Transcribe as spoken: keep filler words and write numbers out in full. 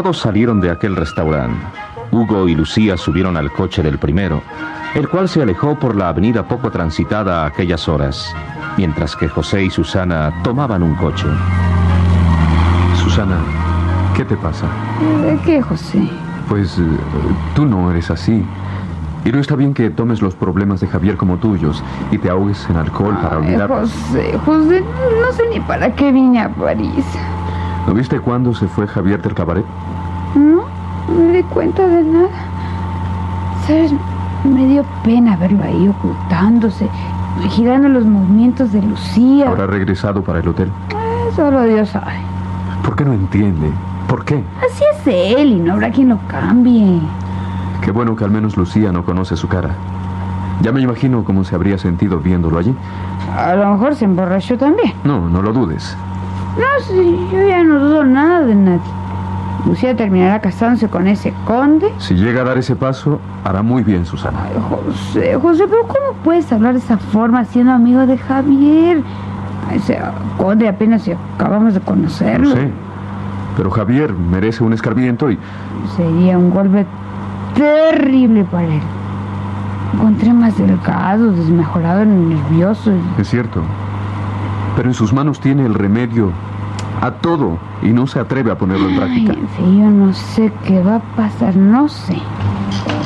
Todos salieron de aquel restaurante. Hugo y Lucía subieron al coche del primero, el cual se alejó por la avenida poco transitada a aquellas horas, mientras que José y Susana tomaban un coche. Susana, ¿qué te pasa? ¿De qué, José? Pues eh, tú no eres así. Y no está bien que tomes los problemas de Javier como tuyos y te ahogues en alcohol para Ay, olvidarlos. José, José, no sé ni para qué vine a París. ¿No viste cuándo se fue Javier del cabaret? No, no me di cuenta de nada. ¿Sabes? Me dio pena verlo ahí ocultándose, vigilando los movimientos de Lucía. ¿Habrá regresado para el hotel? Eh, solo Dios sabe. ¿Por qué no entiende? ¿Por qué? Así es él y no habrá quien lo cambie. Qué bueno que al menos Lucía no conoce su cara. Ya me imagino cómo se habría sentido viéndolo allí. A lo mejor se emborrachó también. No, no lo dudes. No, sí, yo ya no dudo nada de nadie. Lucía terminará casándose con ese conde. Si llega a dar ese paso, hará muy bien, Susana. Ay, José, José, pero ¿cómo puedes hablar de esa forma siendo amigo de Javier? Ese conde apenas si acabamos de conocerlo. No sé, pero Javier merece un escarmiento y... Sería un golpe terrible para él. Encontré más delgado, desmejorado, nervioso. Y... Es cierto, pero en sus manos tiene el remedio a todo y no se atreve a ponerlo en práctica. Ay, en fin, yo no sé qué va a pasar, no sé.